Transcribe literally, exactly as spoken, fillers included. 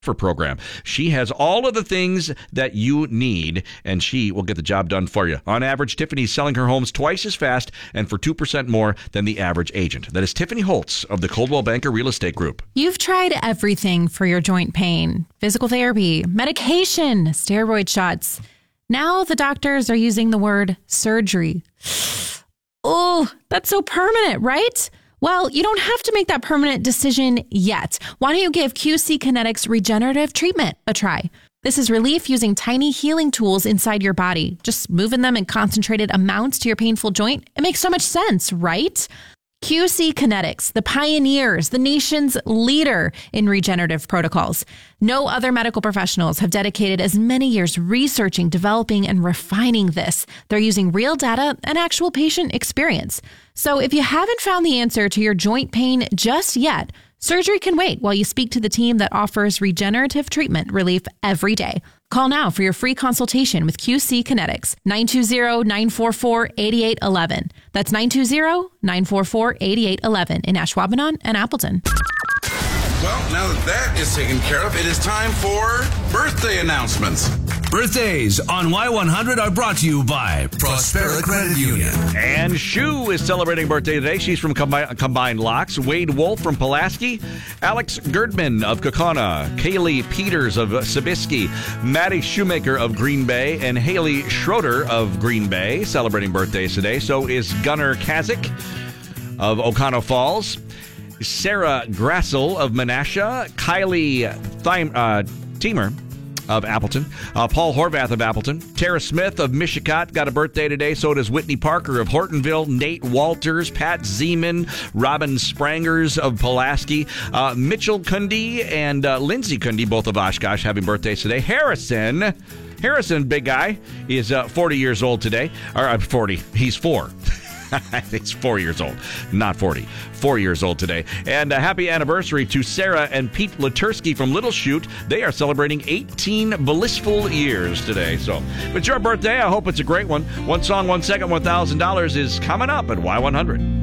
For program. She has all of the things that you need, and she will get the job done for you. On average, Tiffany's selling her homes twice as fast and for two percent more than the average agent. That is Tiffany Holtz of the Coldwell Banker Real Estate Group. You've tried everything for your joint pain, physical therapy, medication, steroid shots. Now the doctors are using the word surgery. Oh, that's so permanent, right? Well, you don't have to make that permanent decision yet. Why don't you give Q C Kinetics regenerative treatment a try? This is relief using tiny healing tools inside your body. Just moving them in concentrated amounts to your painful joint. It makes so much sense, right? Q C Kinetics, the pioneers, the nation's leader in regenerative protocols. No other medical professionals have dedicated as many years researching, developing, and refining this. They're using real data and actual patient experience. So if you haven't found the answer to your joint pain just yet, surgery can wait while you speak to the team that offers regenerative treatment relief every day. Call now for your free consultation with Q C Kinetics, nine two zero, nine four four, eight eight one one. That's nine two zero, nine four four, eight eight one one in Ashwaubenon and Appleton. Well, now that that is taken care of, it is time for birthday announcements. Birthdays on Y one hundred are brought to you by Prospera Credit Union. And Shu is celebrating birthday today. She's from Combi- Combined Locks. Wade Wolf from Pulaski. Alex Girdman of Kokona. Kaylee Peters of Sabisky. Maddie Shoemaker of Green Bay. And Haley Schroeder of Green Bay celebrating birthdays today. So is Gunnar Kazik of Oconto Falls. Sarah Grassel of Menasha. Kylie Thym- uh, Teamer of Appleton. Uh, Paul Horvath of Appleton. Tara Smith of Mishicot got a birthday today. So does Whitney Parker of Hortonville. Nate Walters, Pat Zeman, Robin Sprangers of Pulaski. Uh, Mitchell Kundy and uh, Lindsay Kundy, both of Oshkosh, having birthdays today. Harrison, Harrison, big guy, is uh, forty years old today. Or uh, forty. He's four. He's four years old, not forty. Four years old today. And a happy anniversary to Sarah and Pete Latursky from Little Chute. They are celebrating eighteen blissful years today. So, if it's your birthday, I hope it's a great one. One song, one second, one thousand dollars is coming up at Y one hundred.